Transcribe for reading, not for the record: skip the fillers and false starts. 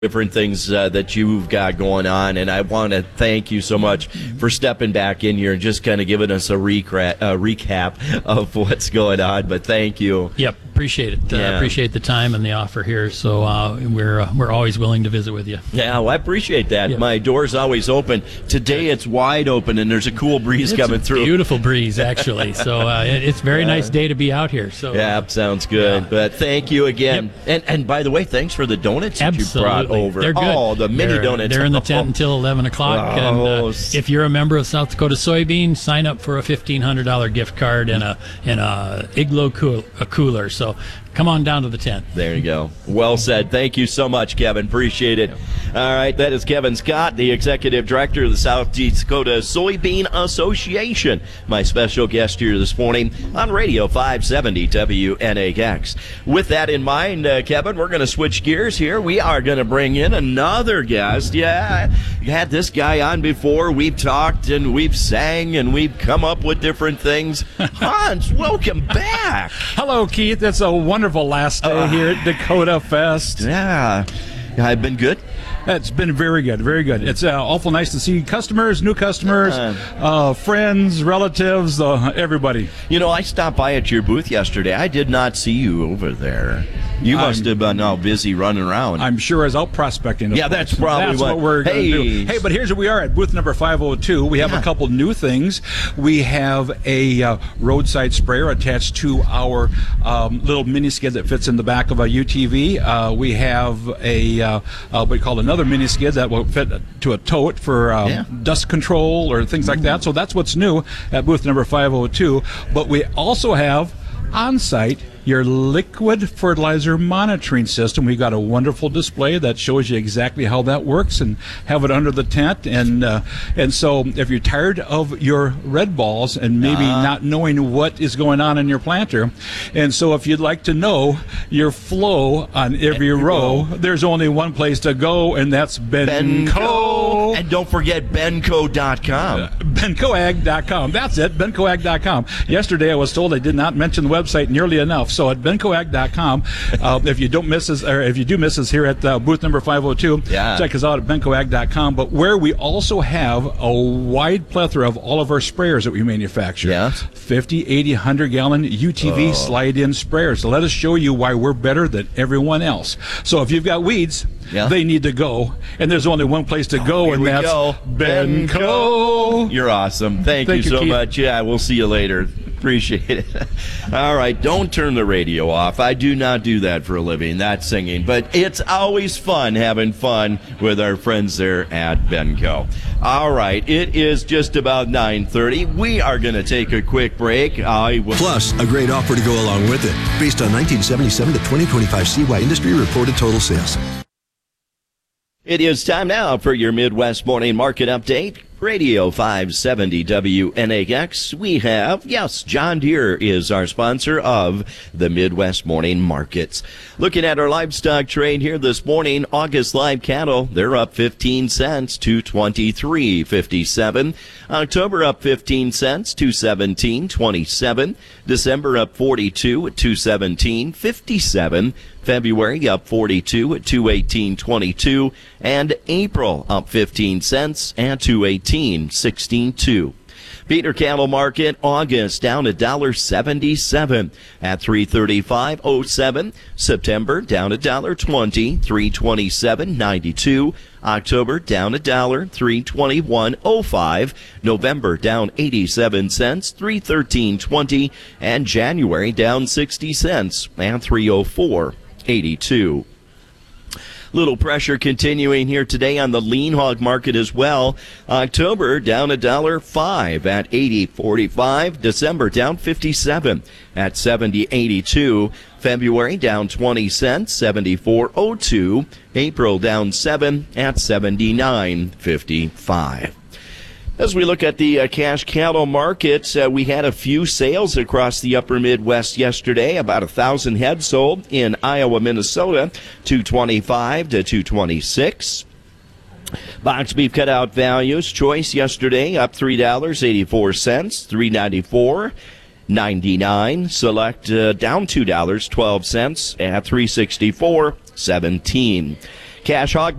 different things that you've got going on, and I want to thank you so much for stepping back in here and just kind of giving us a recap of what's going on. But thank you. Yep, appreciate it. Appreciate the time and the offer here. So we're always willing to visit with you. Yeah, well, I appreciate that. Yep. My door's always open. Today it's wide open, and there's a cool breeze coming through. Beautiful breeze, actually. So it's a very nice day to be out here. So yeah, sounds good. Yeah. But thank you again. Yep. And by the way, thanks for the donuts that you brought over. They're good. Oh, the mini donuts. They're in the tent until 11 o'clock. Oh. And if you're a member of South Dakota Soybean, sign up for a $1,500 gift card and a Igloo cooler. So come on down to the tent. There you go. Well said. Thank you so much, Kevin. Appreciate it. All right, that is Kevin Scott, the Executive Director of the South Dakota Soybean Association. My special guest here this morning on Radio 570 WNAX. With that in mind, Kevin, we're going to switch gears here. We are going to bring in another guest. Yeah, you had this guy on before. We've talked and we've sang and we've come up with different things. Hans, welcome back. Hello, Keith. It's a wonderful last day here at Dakota Fest. Yeah. I've been good. It's been very good, very good. It's awful nice to see customers, new customers, friends, relatives, everybody. You know, I stopped by at your booth yesterday. I did not see you over there. You must have been now busy running around. I'm sure I was out prospecting. Yeah, that's probably what we're going to do. Hey, but here's where we are at booth number 502. We have a couple new things. We have a roadside sprayer attached to our little mini skid that fits in the back of a UTV. We have what we call another mini skid that will fit to a tote for dust control or things like that. So that's what's new at booth number 502. But we also have on-site your liquid fertilizer monitoring system. We've got a wonderful display that shows you exactly how that works and have it under the tent. And so if you're tired of your red balls and maybe not knowing what is going on in your planter, and so if you'd like to know your flow on every row, there's only one place to go, and that's Benco. And don't forget Benco.com. Bencoag.com. That's it, Bencoag.com. Yesterday I was told I did not mention the website nearly enough. So at bencoag.com, if you don't miss us, or if you do miss us here at booth number 502, check us out at bencoag.com. But where we also have a wide plethora of all of our sprayers that we manufacture. 50, 80, 100-gallon UTV slide-in sprayers. So let us show you why we're better than everyone else. So if you've got weeds, they need to go. And there's only one place to go, and that's Benco. You're awesome. Thank you so much. Yeah, we'll see you later. Appreciate it. All right, don't turn the radio off. I do not do that for a living, that singing. But it's always fun having fun with our friends there at Benco. All right, it is just about 9:30. We are going to take a quick break. Plus, a great offer to go along with it, based on 1977 to 2025 CY Industry reported total sales. It is time now for your Midwest Morning Market Update. Radio 570 WNAX. We have, John Deere is our sponsor of the Midwest Morning Markets. Looking at our livestock trade here this morning, August live cattle, they're up 15 cents to 23.57. October up 15 cents to 17.27. December up 42 at 217.57. February up 42 at 218.22, and April up 15 cents at 218.16.2. Feeder cattle market, August down $1.77 at 335.07. September down $1.20, 327.92. October down $1, 321.05. November down 87 cents, 313.20, and January down 60 cents at 304.82. Little pressure continuing here today on the lean hog market as well. October down $1.05 at 80.45. December down 57 at 70.82. February down 20 cents, 74.02. April down 7 at 79.55. As we look at the cash cattle markets, we had a few sales across the upper Midwest yesterday. About 1,000 head sold in Iowa, Minnesota, 225 to 226. Box beef cutout values, choice yesterday up $3.84, $3.94.99. Select down $2.12 at $364.17. Cash Hog